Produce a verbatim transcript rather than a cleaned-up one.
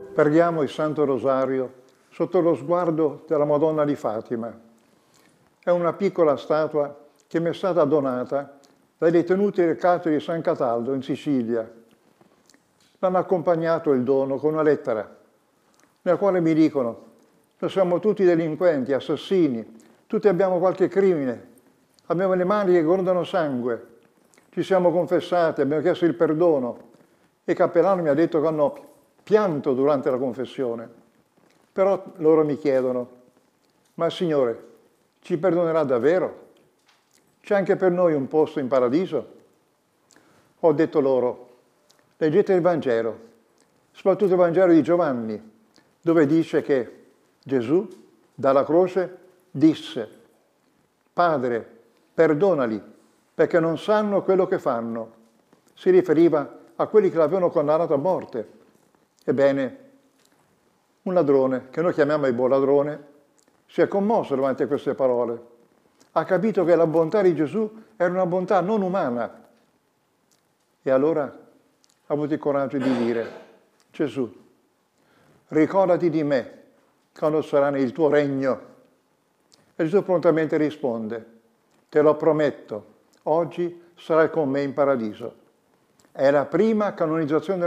Preghiamo il Santo Rosario sotto lo sguardo della Madonna di Fatima. È una piccola statua che mi è stata donata dai detenuti del carcere di San Cataldo in Sicilia. L'hanno accompagnato il dono con una lettera, nella quale mi dicono: noi siamo tutti delinquenti, assassini, tutti abbiamo qualche crimine, abbiamo le mani che grondano sangue, ci siamo confessati, abbiamo chiesto il perdono. E il cappellano mi ha detto che hanno pianto durante la confessione. Però loro mi chiedono: ma il Signore ci perdonerà davvero? C'è anche per noi un posto in paradiso? Ho detto loro: leggete il Vangelo, soprattutto il Vangelo di Giovanni, dove dice che Gesù, dalla croce, disse: Padre, perdonali, perché non sanno quello che fanno. Si riferiva a quelli che l'avevano condannato a morte. Ebbene, un ladrone, che noi chiamiamo il buon ladrone, si è commosso davanti a queste parole. Ha capito che la bontà di Gesù era una bontà non umana. E allora ha avuto il coraggio di dire: Gesù, ricordati di me quando sarà nel tuo regno. E Gesù prontamente risponde: te lo prometto, oggi sarai con me in paradiso. È la prima canonizzazione